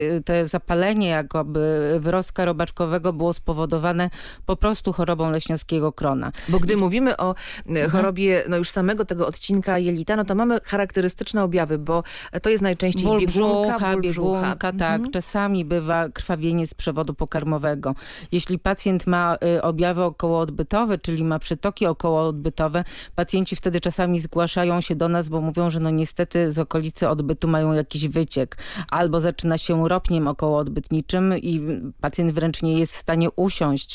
te zapalenie jakoby wyrostka robaczkowego było spowodowane po prostu chorobą leśniowskiego krona. Bo gdy mówimy o chorobie już samego tego odcinka jelita, no to mamy charakterystyczne objawy, bo to jest najczęściej Ból biegunka, biegunka, tak. Czasami bywa krwawienie z przewodu pokarmowego. Jeśli pacjent ma objawy okołoodbytowe, czyli ma przetoki okołoodbytowe, pacjenci wtedy czasami zgłaszają się do nas, bo mówią, że no niestety z okolicy odbytu mają jakiś wyciek. Albo zaczyna się ropniem okołoodbytniczym i pacjent wręcz nie jest w stanie usiąść,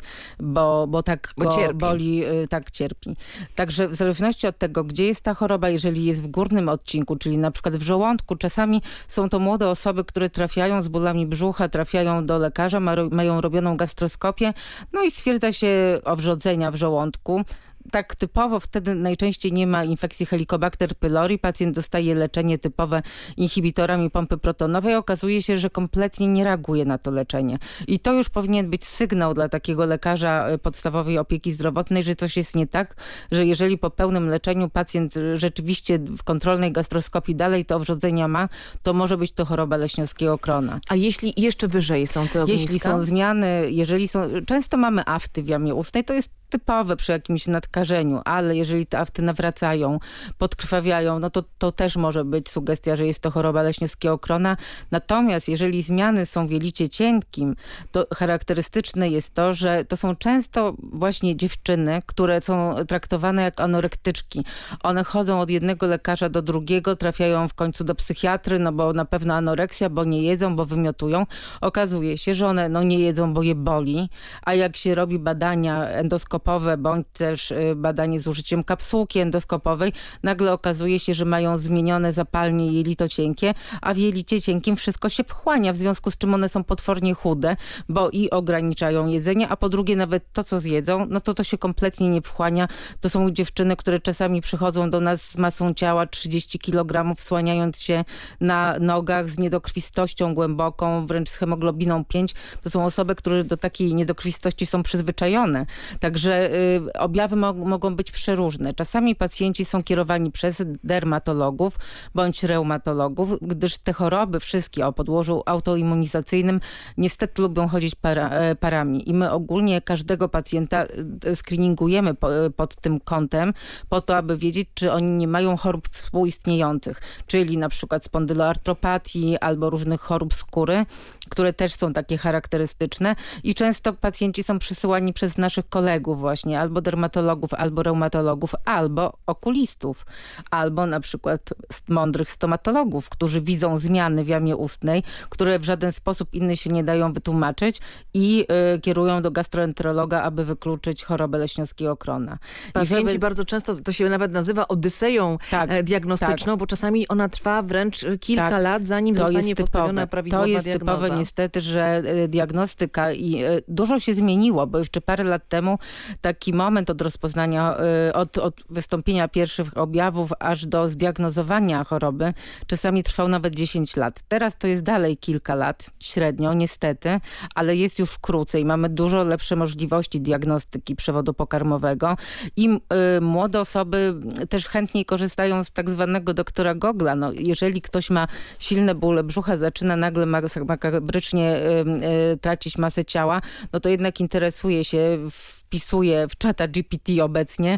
bo tak go cierpi. boli, tak cierpi. Także w zależności od tego, gdzie jest ta choroba, jeżeli jest w górnym odcinku, czyli na przykład w żołądku, czasami są to młode osoby, które trafiają z bólami brzucha, trafiają do lekarza, mają robioną gastroskopię, no i stwierdza się owrzodzenia w żołądku. Tak typowo wtedy najczęściej nie ma infekcji Helicobacter pylori. Pacjent dostaje leczenie typowe inhibitorami pompy protonowej. Okazuje się, że kompletnie nie reaguje na to leczenie. I to już powinien być sygnał dla takiego lekarza podstawowej opieki zdrowotnej, że coś jest nie tak, że jeżeli po pełnym leczeniu pacjent rzeczywiście w kontrolnej gastroskopii dalej te owrzodzenia ma, to może być to choroba leśniowskiego krona. A jeśli jeszcze wyżej są te ogniska? Jeśli są zmiany, często mamy afty w jamie ustnej, to jest typowe przy jakimś nadkażeniu, ale jeżeli te afty nawracają, podkrwawiają, no to też może być sugestia, że jest to choroba leśniowskiego krona. Natomiast jeżeli zmiany są w jelicie cienkim, to charakterystyczne jest to, że to są często właśnie dziewczyny, które są traktowane jak anorektyczki. One chodzą od jednego lekarza do drugiego, trafiają w końcu do psychiatry, no bo na pewno anoreksja, bo nie jedzą, bo wymiotują. Okazuje się, że one nie jedzą, bo je boli, a jak się robi badania endoskopowe, bądź też badanie z użyciem kapsułki endoskopowej, nagle okazuje się, że mają zmienione zapalnie jelito cienkie, a w jelicie cienkim wszystko się wchłania, w związku z czym one są potwornie chude, bo i ograniczają jedzenie, a po drugie nawet to, co zjedzą, no to się kompletnie nie wchłania. To są dziewczyny, które czasami przychodzą do nas z masą ciała 30 kg, słaniając się na nogach z niedokrwistością głęboką, wręcz z hemoglobiną 5. To są osoby, które do takiej niedokrwistości są przyzwyczajone. Także objawy mogą być przeróżne. Czasami pacjenci są kierowani przez dermatologów bądź reumatologów, gdyż te choroby wszystkie o podłożu autoimmunizacyjnym niestety lubią chodzić parami. I my ogólnie każdego pacjenta screeningujemy pod tym kątem po to, aby wiedzieć, czy oni nie mają chorób współistniejących, czyli na przykład spondyloartropatii albo różnych chorób skóry, które też są takie charakterystyczne i często pacjenci są przysyłani przez naszych kolegów właśnie, albo dermatologów, albo reumatologów, albo okulistów, albo na przykład mądrych stomatologów, którzy widzą zmiany w jamie ustnej, które w żaden sposób inny się nie dają wytłumaczyć i kierują do gastroenterologa, aby wykluczyć chorobę leśniowskiego krona. Pacjenci bardzo często, to się nawet nazywa odyseją diagnostyczną, bo czasami ona trwa wręcz kilka lat, zanim zostanie postawiona prawidłowa diagnoza. To jest typowe niestety, że diagnostyka i dużo się zmieniło, bo jeszcze parę lat temu taki moment od rozpoznania, od wystąpienia pierwszych objawów aż do zdiagnozowania choroby czasami trwał nawet 10 lat. Teraz to jest dalej kilka lat średnio, niestety, ale jest już krócej. Mamy dużo lepsze możliwości diagnostyki przewodu pokarmowego i młode osoby też chętniej korzystają z tak zwanego doktora Gogla. No, jeżeli ktoś ma silne bóle brzucha, zaczyna nagle makabrycznie tracić masę ciała, no to jednak interesuje się, wpisuje w czata GPT obecnie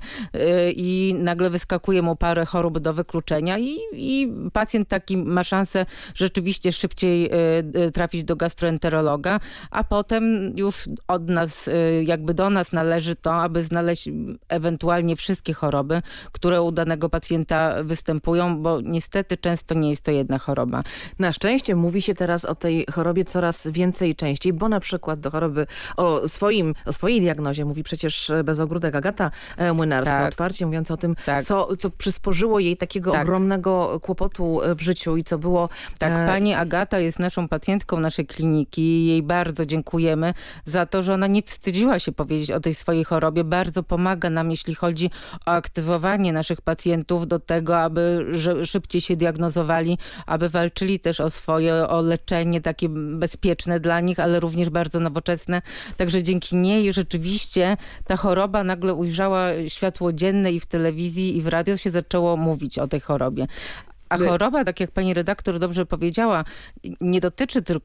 i nagle wyskakuje mu parę chorób do wykluczenia i pacjent taki ma szansę rzeczywiście szybciej trafić do gastroenterologa, a potem już od nas, jakby do nas należy to, aby znaleźć ewentualnie wszystkie choroby, które u danego pacjenta występują, bo niestety często nie jest to jedna choroba. Na szczęście mówi się teraz o tej chorobie coraz więcej i częściej, bo na przykład do choroby o swojej diagnozie mówi przecież bez ogródek Agata Młynarska, otwarcie mówiąc o tym, co przysporzyło jej takiego ogromnego kłopotu w życiu i co było... Pani Agata jest naszą pacjentką naszej kliniki. Jej bardzo dziękujemy za to, że ona nie wstydziła się powiedzieć o tej swojej chorobie. Bardzo pomaga nam, jeśli chodzi o aktywowanie naszych pacjentów do tego, aby szybciej się diagnozowali, aby walczyli też o leczenie takie bezpieczne dla nich, ale również bardzo nowoczesne. Także dzięki niej rzeczywiście ta choroba nagle ujrzała światło dzienne i w telewizji, i w radio się zaczęło mówić o tej chorobie. A choroba, tak jak pani redaktor dobrze powiedziała, nie dotyczy tylko